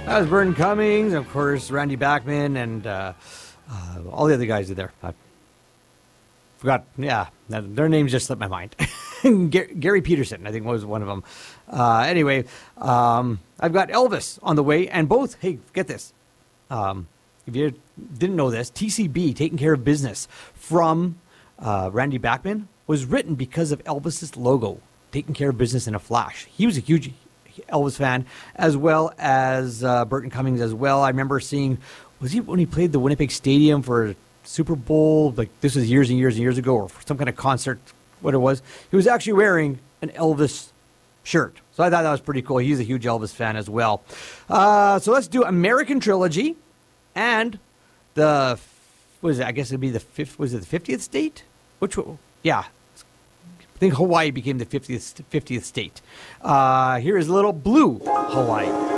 That was Burton Cummings, of course, Randy Bachman, and all the other guys are there. I forgot, their names just slipped my mind. Gary Peterson, I think, was one of them. Anyway, I've got Elvis on the way, and both, hey, get this. If you didn't know this, TCB, Taking Care of Business, from Randy Bachman, was written because of Elvis's logo, Taking Care of Business in a Flash. He was a huge Elvis fan, as well as Burton Cummings as well. I remember seeing, was he when he played the Winnipeg Stadium for Super Bowl? Like, this was years and years and years ago, or for some kind of concert, what it was. He was actually wearing an Elvis shirt. So I thought that was pretty cool. He's a huge Elvis fan as well. So let's do American Trilogy and the, what is it? I guess it'd be the fifth, was it the 50th state? Which one? Yeah. I think Hawaii became the 50th state. Here is Little Blue Hawaii.